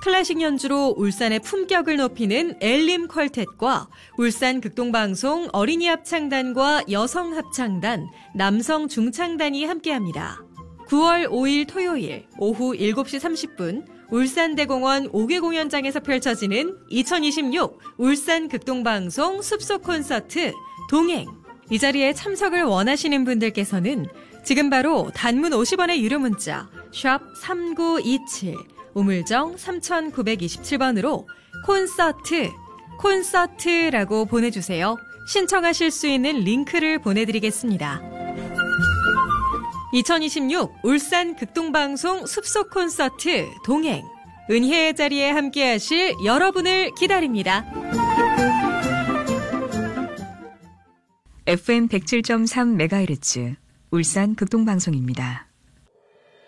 클래식 연주로 울산의 품격을 높이는 엘림 퀄텟과 울산 극동방송 어린이 합창단과 여성 합창단, 남성 중창단이 함께합니다. 9월 5일 토요일 오후 7시 30분 울산대공원 5개 공연장에서 펼쳐지는 2026 울산 극동방송 숲속 콘서트 동행. 이 자리에 참석을 원하시는 분들께서는 지금 바로 단문 50원의 유료 문자 샵 3927 우물정 3927번으로 콘서트라고 보내주세요. 신청하실 수 있는 링크를 보내드리겠습니다. 2026 울산 극동방송 숲속 콘서트 동행. 은혜의 자리에 함께하실 여러분을 기다립니다. FM 107.3MHz 울산 극동방송입니다.